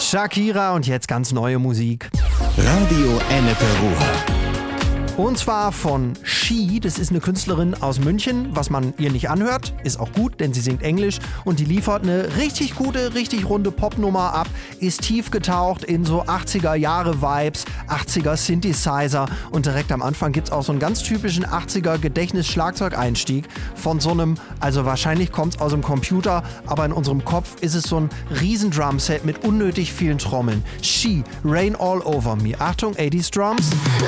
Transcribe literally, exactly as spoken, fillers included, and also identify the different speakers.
Speaker 1: Shakira und jetzt ganz neue Musik.
Speaker 2: Radio Ennepe Ruhr.
Speaker 1: Und zwar von She, das ist eine Künstlerin aus München. Was man ihr nicht anhört, ist auch gut, denn sie singt Englisch und die liefert eine richtig gute, richtig runde Popnummer ab, ist tief getaucht in so achtziger-Jahre-Vibes, achtziger Synthesizer und direkt am Anfang gibt's auch so einen ganz typischen achtziger Gedächtnis-Schlagzeugeinstieg von so einem, also wahrscheinlich kommt's aus dem Computer, aber in unserem Kopf ist es so ein riesen Drumset mit unnötig vielen Trommeln. She, Rain All Over Me. Achtung, achtziger Drums.